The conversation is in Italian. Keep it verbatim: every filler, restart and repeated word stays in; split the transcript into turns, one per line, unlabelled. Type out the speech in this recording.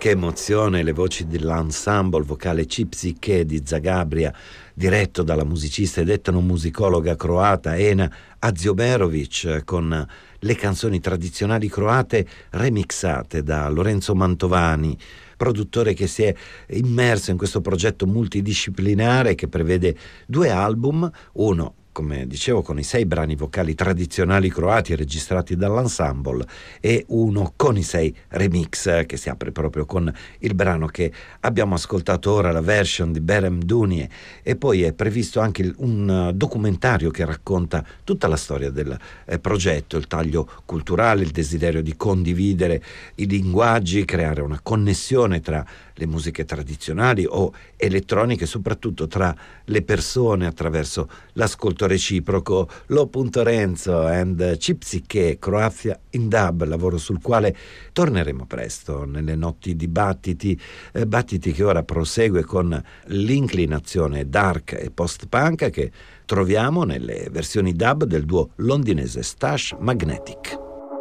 Che emozione, le voci dell'ensemble vocale Cipsiche di Zagabria, diretto dalla musicista ed etnomusicologa croata Ena Azioberovic, con le canzoni tradizionali croate remixate da Lorenzo Mantovani, produttore che si è immerso in questo progetto multidisciplinare che prevede due album, uno, come dicevo, con i sei brani vocali tradizionali croati registrati dall'ensemble e uno con i sei remix, che si apre proprio con il brano che abbiamo ascoltato ora, la version di Berem Dunie, e poi è previsto anche un documentario che racconta tutta la storia del eh, progetto, il taglio culturale, il desiderio di condividere i linguaggi, creare una connessione tra le musiche tradizionali o elettroniche, soprattutto tra le persone attraverso l'ascolto reciproco. Lo punto Renzo and Cipsiche, Croazia in Dub, lavoro sul quale torneremo presto nelle notti di Battiti, eh, Battiti che ora prosegue con l'inclinazione dark e post-punk che troviamo nelle versioni dub del duo londinese Stash Magnetic.